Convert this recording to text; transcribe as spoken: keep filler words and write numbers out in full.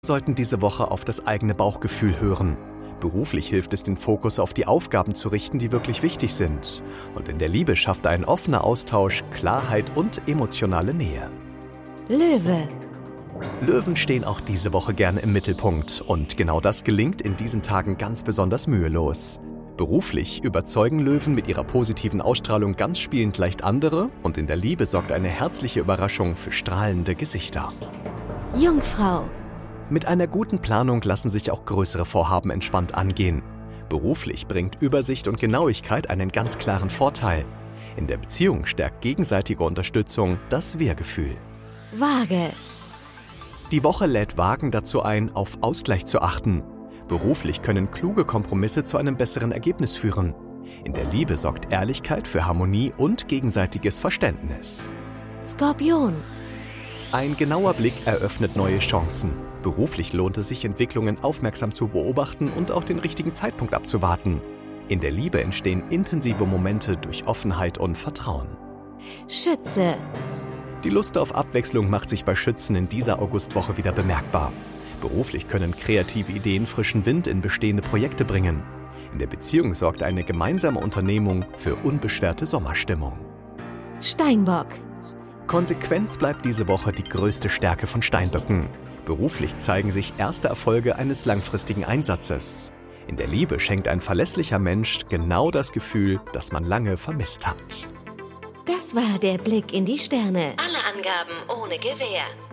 Sollten diese Woche auf das eigene Bauchgefühl hören. Beruflich hilft es, den Fokus auf die Aufgaben zu richten, die wirklich wichtig sind. Und in der Liebe schafft ein offener Austausch Klarheit und emotionale Nähe. Löwe. Löwen stehen auch diese Woche gerne im Mittelpunkt. Und genau das gelingt in diesen Tagen ganz besonders mühelos. Beruflich überzeugen Löwen mit ihrer positiven Ausstrahlung ganz spielend leicht andere. Und in der Liebe sorgt eine herzliche Überraschung für strahlende Gesichter. Jungfrau. Mit einer guten Planung lassen sich auch größere Vorhaben entspannt angehen. Beruflich bringt Übersicht und Genauigkeit einen ganz klaren Vorteil. In der Beziehung stärkt gegenseitige Unterstützung das Wir-Gefühl. Waage. Die Woche lädt Waagen dazu ein, auf Ausgleich zu achten. Beruflich können kluge Kompromisse zu einem besseren Ergebnis führen. In der Liebe sorgt Ehrlichkeit für Harmonie und gegenseitiges Verständnis. Skorpion. Ein genauer Blick eröffnet neue Chancen. Beruflich lohnt es sich, Entwicklungen aufmerksam zu beobachten und auch den richtigen Zeitpunkt abzuwarten. In der Liebe entstehen intensive Momente durch Offenheit und Vertrauen. Schütze. Die Lust auf Abwechslung macht sich bei Schützen in dieser Augustwoche wieder bemerkbar. Beruflich können kreative Ideen frischen Wind in bestehende Projekte bringen. In der Beziehung sorgt eine gemeinsame Unternehmung für unbeschwerte Sommerstimmung. Steinbock. Konsequenz bleibt diese Woche die größte Stärke von Steinböcken. Beruflich zeigen sich erste Erfolge eines langfristigen Einsatzes. In der Liebe schenkt ein verlässlicher Mensch genau das Gefühl, das man lange vermisst hat. Das war der Blick in die Sterne. Alle Angaben ohne Gewähr.